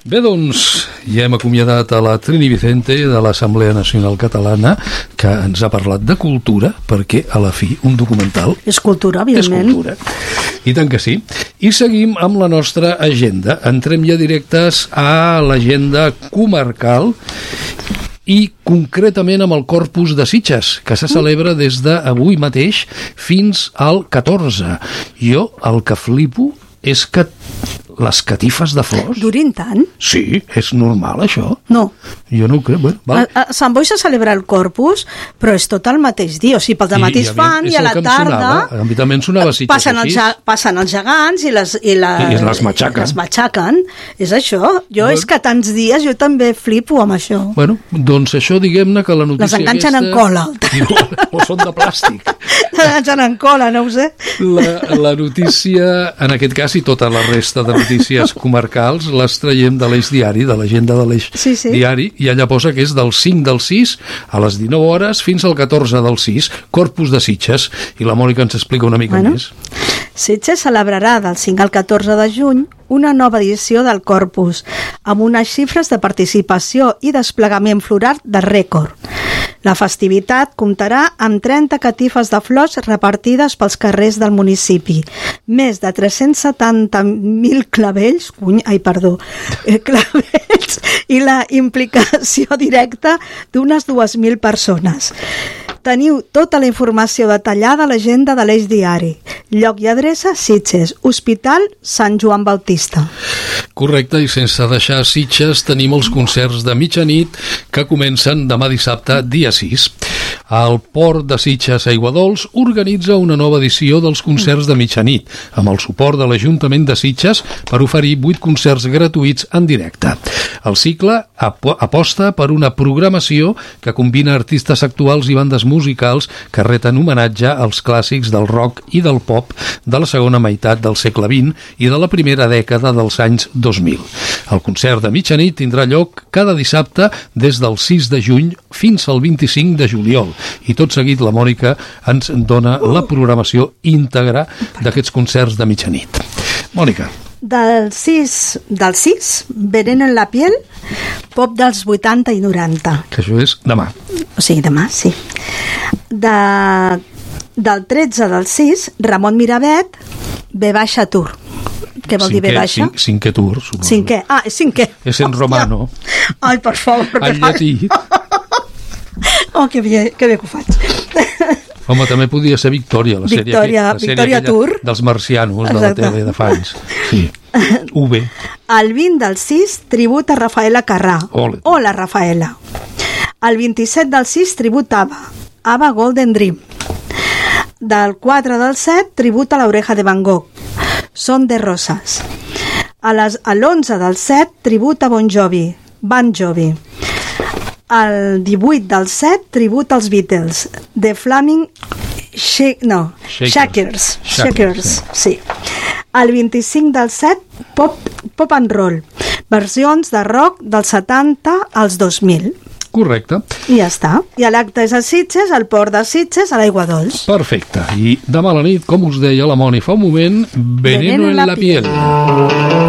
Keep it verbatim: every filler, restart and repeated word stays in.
Bé, doncs, ja hem acomiadat a la Trini Vicente de l'Assemblea Nacional Catalana, que ens ha parlat de cultura, perquè a la fi un documental és cultura, evidentment. És cultura. I tant que sí. I seguim amb la nostra agenda. Entrem ja directes a l'agenda comarcal i concretament amb el Corpus de Sitges, que se celebra des d'avui mateix fins al catorze. Jo el que flipo és que les catifes de flors... Durin tant? Sí, és normal, això. No. Jo no ho crec. Bueno, val. A, a Sant Boi se celebra el Corpus, però és tot el mateix dia. O sigui, pel dematí es fan i a la tarda... Sonava. A mi també em sonava Sitges passen així. Els, passen els gegants i les... I, la, I les matxaquen. Les matxaquen. És això. Jo bueno. És que tants dies jo també flipo amb això. Bueno, doncs això, diguem-ne que la notícia les enganxen aquesta... en cola. O, o són de plàstic. Les enganxen en cola, no ho sé. La, la notícia, en aquest cas, i tota la resta de notícies comarcals, les traiem de l'Eix Diari, de l'agenda de l'Eix sí, sí. Diari, i allà posa que és del cinc del sis a les dinou hores fins al catorze del sis, Corpus de Sitges, i la Mònica ens explica una mica bueno, més. Sitges celebrarà del cinc al catorze de juny una nova edició del Corpus, amb unes xifres de participació i desplegament floral de rècord. La festivitat comptarà amb trenta catifes de flors repartides pels carrers del municipi, més de tres-cents setanta mil clavells, cuny, ai, perdó, eh, clavells, i la implicació directa d'unes dues mil persones. Teniu tota la informació detallada a l'agenda de l'Eix Diari. Lloc i adreça: Sitges, Hospital Sant Joan Bautista. Correcte, i sense deixar Sitges tenim els concerts de mitjanit que comencen demà dissabte, dia sis. El Port de Sitges Aiguadols organitza una nova edició dels concerts de mitjanit, amb el suport de l'Ajuntament de Sitges per oferir vuit concerts gratuïts en directe. El cicle ap- aposta per una programació que combina artistes actuals i bandes musicals que reten homenatge als clàssics del rock i del pop de la segona meitat del segle vint i de la primera dècada dels anys dos mil. El concert de mitjanit tindrà lloc cada dissabte des del sis de juny fins al vint-i-cinc de juliol, i tot seguit la Mònica ens dona la programació íntegra d'aquests concerts de mitjanit. Mònica. Del sis, del sis, Veneno en la piel, pop dels vuitanta i noranta. Que això és demà. O sigui, demà, sí. De, del tretze del sis, Ramon Miravet, B baixa Tour. Què vol cinquè, dir B baixa? Cinc, cinquè Tour, suposo. Cinquè, ah, és cinquè. És en romano. Ai, per favor. En llatí. Oh, que bé, que bé que ho faig. Home, també podia ser Victòria, la sèrie, Victòria, la sèrie Victòria Tour. Dels marcianos, exacte, de la tele de fa anys. Sí. U B. El vint del sis, tribut a Rafaela Carrà. Ole. Hola, Rafaela. El vint-i-set del sis, tribut a Ava. Ava Golden Dream. Del quatre del set, tribut a l'Oreja de Van Gogh. Son de Roses. A les, a l'onze del set, tribut a Bon Jovi. Bon Jovi. El divuit del set, tribut als Beatles. The Flaming Sh- no, Shakers. Shakers, Shakers, sí. El vint-i-cinc del set, pop, pop and roll. Versions de rock dels setanta als dos mil. Correcte. I ja està. I l'acte és a Sitges, al Port de Sitges, a l'Aiguadols. Perfecte. I demà a la nit, com us deia la Moni fa un moment, Veneno, Veneno en la, la piel. piel.